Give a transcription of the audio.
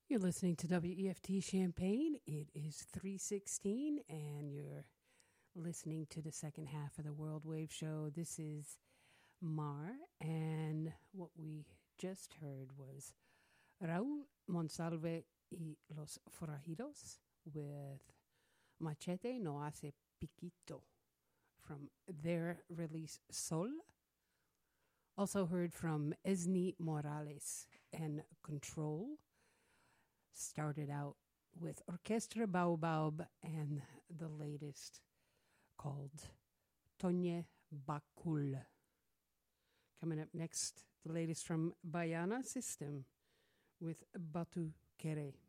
You're listening to WEFT Champaign. It is 3:16, and you're listening to the second half of the World Wave Show. This is Mar, and what we just heard was Raúl Monsalve y Los Forajidos with Machete No Hace Piquito from their release Sol. Also heard from Esni Morales and Control. Started out with Orchestra Baobab and the latest called Tonye Bakul. Coming up next, the latest from Bayana System with Batu Kere.